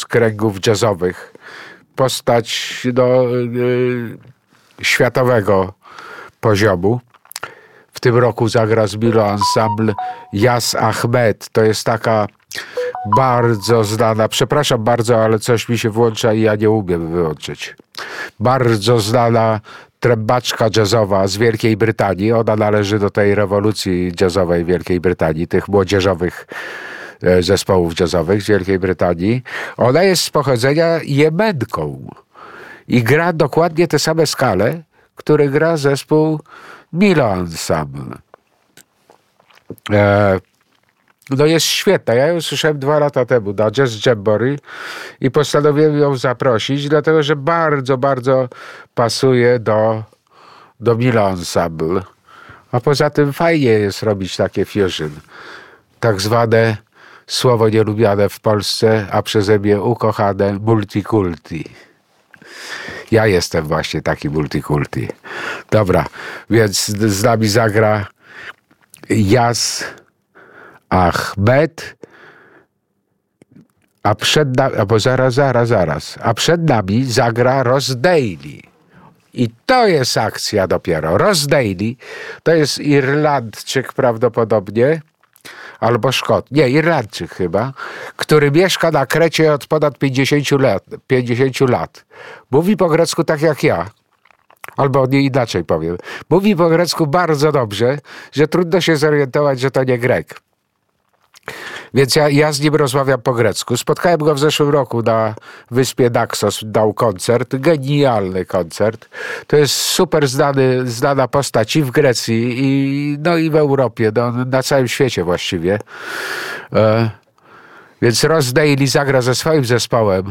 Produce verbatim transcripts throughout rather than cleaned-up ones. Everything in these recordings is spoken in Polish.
z kręgów jazzowych. Postać no, yy, światowego poziomu. W tym roku zagra z Milo Ensemble Yas Ahmed. To jest taka bardzo znana, przepraszam bardzo, ale coś mi się włącza i ja nie umiem wyłączyć. Bardzo znana trębaczka jazzowa z Wielkiej Brytanii. Ona należy do tej rewolucji jazzowej Wielkiej Brytanii, tych młodzieżowych zespołów jazzowych z Wielkiej Brytanii. Ona jest z pochodzenia Jemenką i gra dokładnie te same skale, które gra zespół Milo Ensemble. E, no jest świetna. Ja ją słyszałem dwa lata temu na Jazz Jamboree i postanowiłem ją zaprosić, dlatego że bardzo, bardzo pasuje do, do Milo Ensemble. A poza tym fajnie jest robić takie fusion. Tak zwane słowo nielubiane w Polsce, a przeze mnie ukochane multikulti. Ja jestem właśnie taki multikulti. Dobra, więc z nami zagra Yas Ahmed, a przed nami, albo zaraz, zaraz, zaraz, a przed nami zagra Ross Daly. I to jest akcja dopiero. Ross Daly to jest Irlandczyk prawdopodobnie, albo Szkot, nie, Irlandczyk chyba, który mieszka na Krecie od ponad pięćdziesięciu lat. pięćdziesięciu lat. Mówi po grecku tak jak ja. Albo nie inaczej powiem. Mówi po grecku bardzo dobrze, że trudno się zorientować, że to nie Grek. Więc ja, ja z nim rozmawiam po grecku. Spotkałem go w zeszłym roku na wyspie Naxos, dał koncert, genialny koncert. To jest super znany, znana postać i w Grecji, i, no i w Europie, no, na całym świecie właściwie. E, więc Ross Daly zagra ze swoim zespołem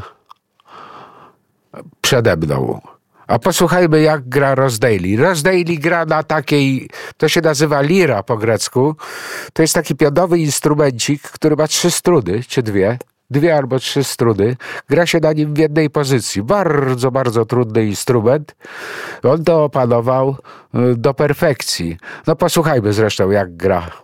przede mną. A posłuchajmy, jak gra Ross Daly. Ross Daly gra na takiej, to się nazywa lira po grecku. To jest taki pionowy instrumencik, który ma trzy struny, czy dwie. Dwie albo trzy struny. Gra się na nim w jednej pozycji. Bardzo, bardzo trudny instrument. On to opanował do perfekcji. No posłuchajmy zresztą, jak gra.